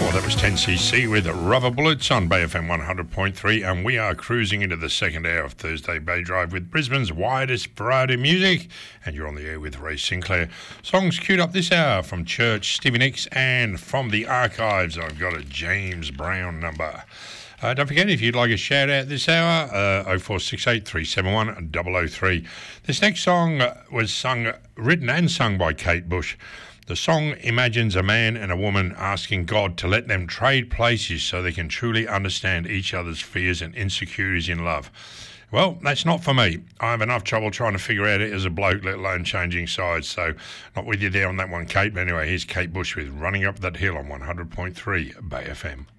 That was 10cc with Rubber Bullets on Bay FM 100.3, and we are cruising into the second hour of Thursday Bay Drive with Brisbane's widest variety of music, and you're on the air with Ray Sinclair. Songs queued up this hour from Church, Stevie Nicks, and from the archives, I've got a James Brown number. Don't forget, if you'd like a shout out this hour, 0468 371 003. This next song was written and sung by Kate Bush. The song imagines a man and a woman asking God to let them trade places so they can truly understand each other's fears and insecurities in love. Well, that's not for me. I have enough trouble trying to figure out it as a bloke, let alone changing sides. So not with you there on that one, Kate. But anyway, here's Kate Bush with Running Up That Hill on 100.3 Bay FM.